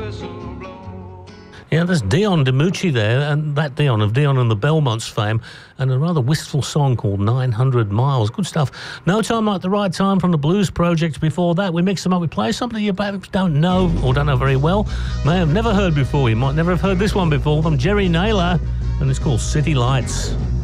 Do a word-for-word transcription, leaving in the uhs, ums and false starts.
Yeah, there's Dion DiMucci there, and that Dion of Dion and the Belmonts fame, and a rather wistful song called nine hundred miles. Good stuff. No Time Like the Right Time from the Blues Project. Before that, we mix them up. We play something you perhaps don't know or don't know very well, may have never heard before. You might never have heard this one before, from Jerry Naylor, and it's called City Lights.